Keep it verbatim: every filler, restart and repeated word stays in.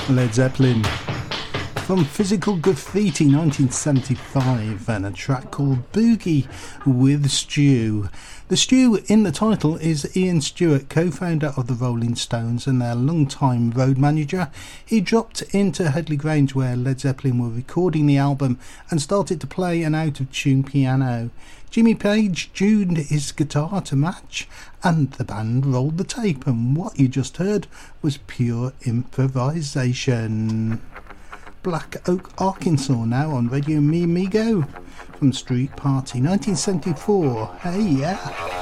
Led Zeppelin from Physical Graffiti nineteen seventy-five, and a track called Boogie with Stu. The Stu in the title is Ian Stewart, co-founder of the Rolling Stones and their long-time road manager. He dropped into Headley Grange where Led Zeppelin were recording the album and started to play an out-of-tune piano. Jimmy Page tuned his guitar to match, and the band rolled the tape, and what you just heard was pure improvisation. Black Oak, Arkansas now on Radio Me Me Go from Street Party nineteen seventy-four. Hey, yeah.